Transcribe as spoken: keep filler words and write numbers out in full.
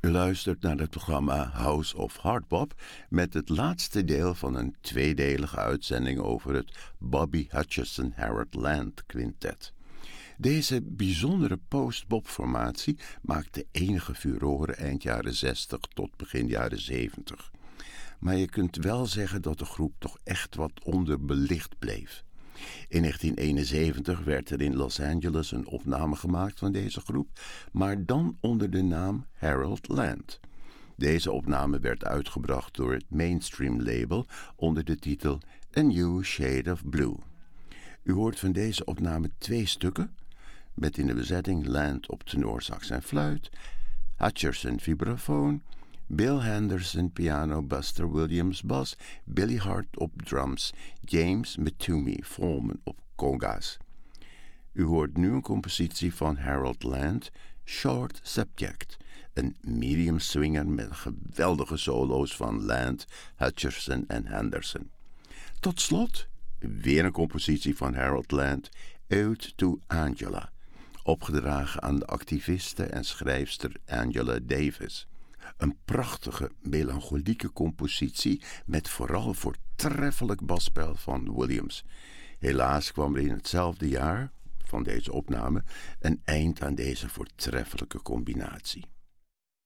U luistert naar het programma House of Hardbop met het laatste deel van een tweedelige uitzending over het Bobby Hutcherson Harold Land Quintet. Deze bijzondere post-bop-formatie maakte enige furoren eind jaren zestig tot begin jaren zeventig. Maar je kunt wel zeggen dat de groep toch echt wat onderbelicht bleef. In negentien eenenzeventig werd er in Los Angeles een opname gemaakt van deze groep, maar dan onder de naam Harold Land. Deze opname werd uitgebracht door het Mainstream label onder de titel A New Shade of Blue. U hoort van deze opname twee stukken, met in de bezetting Land op tenorsax en fluit, Hutcherson vibrafoon, Bill Henderson piano, Buster Williams bas, Billy Hart op drums, James Mtume Volman op conga's. U hoort nu een compositie van Harold Land, Short Subject, een medium swinger met geweldige solo's van Land, Hutcherson en Henderson. Tot slot weer een compositie van Harold Land, Ode to Angela, opgedragen aan de activiste en schrijfster Angela Davis. Een prachtige, melancholieke compositie met vooral voortreffelijk basspel van Williams. Helaas kwam er in hetzelfde jaar van deze opname een eind aan deze voortreffelijke combinatie.